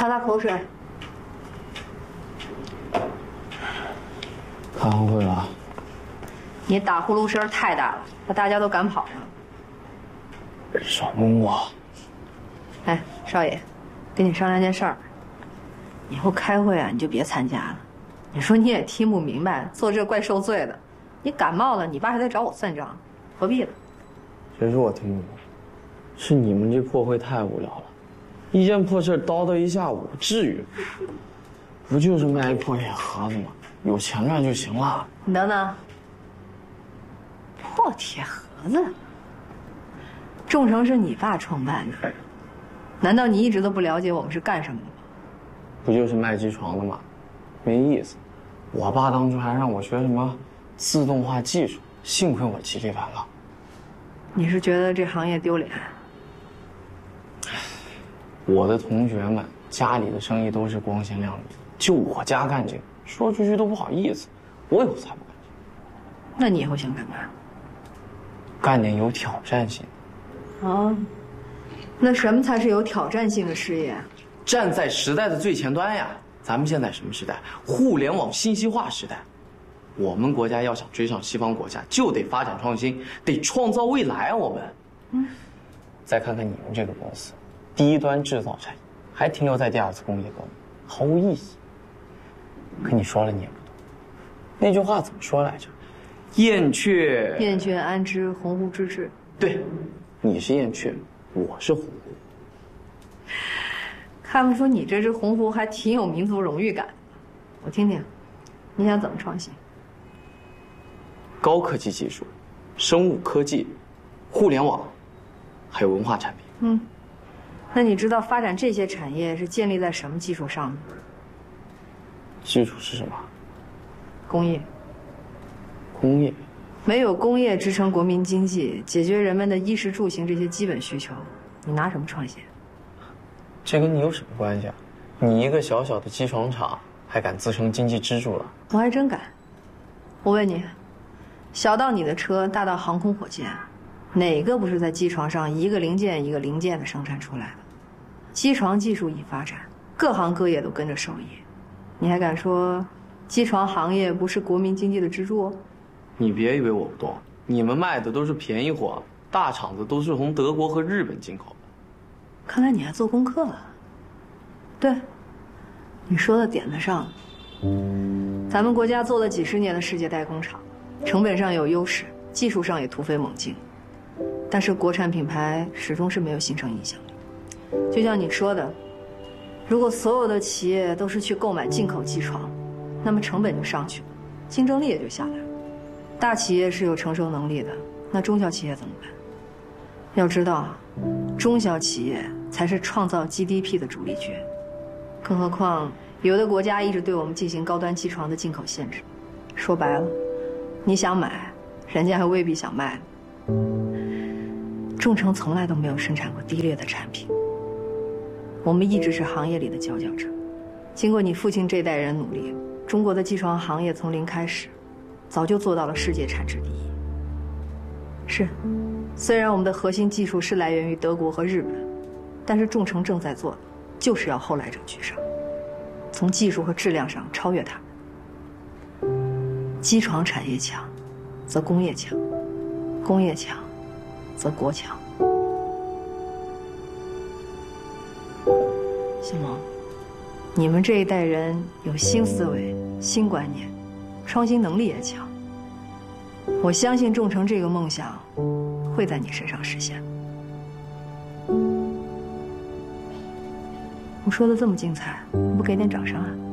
擦擦口水。 开完会了。 你打呼噜声太大了，把大家都赶跑了。 少蒙我。 哎，少爷，跟你商量件事儿。以后开会啊，你就别参加了。你说你也听不明白，做这怪受罪的。你感冒了，你爸还得找我算账，何必呢？ 谁说我听不懂？是你们这破会太无聊了，一件破事叨叨一下午，至于？不就是卖一破铁盒子吗？有钱赚就行了。 你等等，破铁盒子，众诚是你爸创办的，难道你一直都不了解我们是干什么的吗？ 不就是卖机床的吗？没意思。我爸当初还让我学什么自动化技术，幸亏我极力反抗。 你是觉得这行业丢脸？ 我的同学们家里的生意都是光鲜亮丽，就我家干这个，说出去都不好意思。我以后才不干这个。 那你以后想干嘛？ 干点有挑战性的。 哦，那什么才是有挑战性的事业？ 站在时代的最前端呀！咱们现在什么时代？互联网信息化时代。我们国家要想追上西方国家，就得发展创新，得创造未来啊！我们，再看看你们这个公司，低端制造产业还停留在第二次工业革命，毫无意义。可你说了你也不懂，那句话怎么说来着？燕雀安知鸿鹄之志。 对，你是燕雀，我是鸿鹄。 看不出你这只鸿鹄还挺有民族荣誉感的。我听听，你想怎么创新？ 高科技技术、生物科技、互联网，还有文化产品。 那你知道发展这些产业是建立在什么基础上吗？ 基础是什么？ 工业。 工业。 没有工业支撑国民经济，解决人们的衣食住行这些基本需求，你拿什么创新？ 这跟你有什么关系啊？你一个小小的机床厂，还敢自称经济支柱了？ 我还真敢。我问你，小到你的车，大到航空火箭，哪个不是在机床上一个零件一个零件的生产出来的？机床技术一发展，各行各业都跟着受益。你还敢说机床行业不是国民经济的支柱？ 你别以为我不懂，你们卖的都是便宜货，大厂子都是从德国和日本进口的。 看来你还做功课了。对，你说的点子上。咱们国家做了几十年的世界代工厂，成本上有优势，技术上也突飞猛进，但是国产品牌始终是没有形成影响力。就像你说的，如果所有的企业都是去购买进口机床，那么成本就上去了，竞争力也就下来了。大企业是有承受能力的，那中小企业怎么办？要知道，中小企业才是创造 GDP 的主力军。更何况，有的国家一直对我们进行高端机床的进口限制。说白了，你想买，人家还未必想卖。众诚从来都没有生产过低劣的产品，我们一直是行业里的佼佼者。经过你父亲这代人努力，中国的机床行业从零开始，早就做到了世界产值第一。是，虽然我们的核心技术是来源于德国和日本，但是众诚正在做的就是要后来者居上，从技术和质量上超越他们。机床产业强，则工业强；工业强，则国强。小萌，你们这一代人有新思维、新观念，创新能力也强。我相信众诚这个梦想会在你身上实现。我说的这么精彩，你不给点掌声啊？